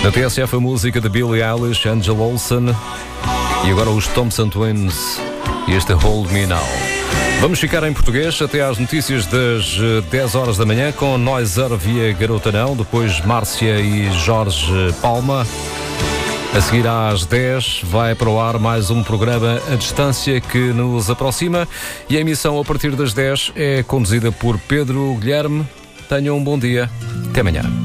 Na TSF a música de Billie Eilish, Angela Olsen e agora os Thompson Twins e este Hold Me Now. Vamos ficar em português até às notícias das 10 horas da manhã com Noiser via Garota Não, depois Márcia e Jorge Palma. A seguir às 10 vai para o ar mais um programa à distância que nos aproxima e a emissão a partir das 10 é conduzida por Pedro Guilherme. Tenham um bom dia. Até amanhã.